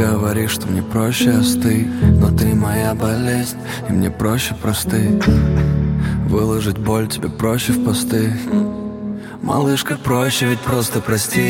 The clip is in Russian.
говоришь, что мне проще остыть, но ты моя болезнь, и мне проще простыть. Выложить боль тебе проще в посты. Малышка, проще ведь просто прости.